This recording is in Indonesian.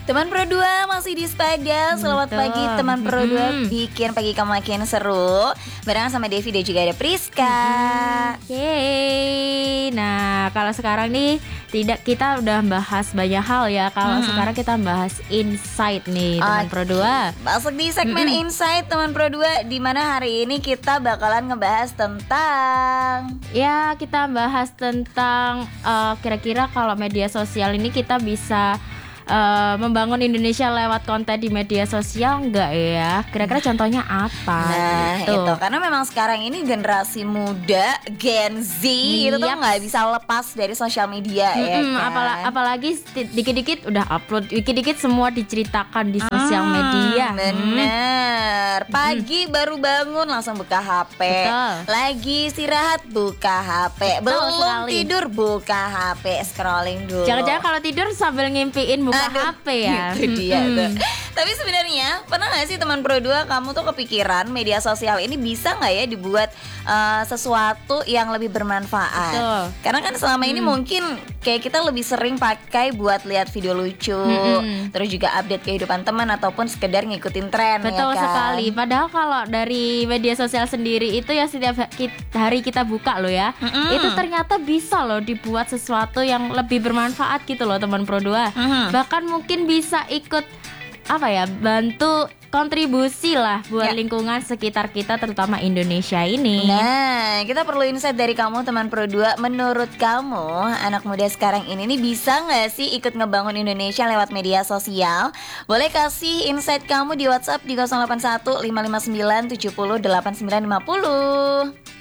Teman Pro 2 masih di Spaga. Selamat pagi teman Pro 2. Bikin pagi kamu makin seru barengan sama Devi dan juga ada Priska. Yeay. Nah, kalau sekarang nih kita udah bahas banyak hal ya. Kalau sekarang kita bahas insight nih teman Pro 2. Masuk di segmen insight teman Pro 2, di mana hari ini kita bakalan ngebahas tentang kita bahas tentang kira-kira kalau media sosial ini kita bisa membangun Indonesia lewat konten di media sosial enggak ya? Kira-kira contohnya apa? Nah gitu. itu karena memang sekarang ini generasi muda Gen Z itu tuh nggak bisa lepas dari sosial media ya kan? Apalagi dikit-dikit udah upload, dikit-dikit semua diceritakan di sosial media. Bener. Pagi baru bangun langsung buka HP. Betul. Lagi istirahat buka HP. Belum sekali. tidur buka HP, scrolling dulu. Jangan-jangan kalau tidur sambil ngimpiin buka HP ya. Itu dia tuh. Tapi sebenarnya pernah gak sih teman Pro 2 kamu tuh kepikiran media sosial ini bisa gak ya dibuat sesuatu yang lebih bermanfaat? Betul. Karena kan selama ini mungkin kayak kita lebih sering pakai buat lihat video lucu, terus juga update kehidupan teman ataupun sekedar ngikutin tren. Betul ya kan? sekali. Padahal kalau dari media sosial sendiri itu ya setiap hari kita buka loh ya, itu ternyata bisa loh dibuat sesuatu yang lebih bermanfaat gitu loh teman Pro 2. Bahkan mungkin bisa ikut bantu kontribusi lah buat lingkungan sekitar kita, terutama Indonesia ini. Nah, kita perlu insight dari kamu teman Pro 2. Menurut kamu, anak muda sekarang ini nih bisa gak sih ikut ngebangun Indonesia lewat media sosial? Boleh kasih insight kamu di WhatsApp di 081 559 70 8950.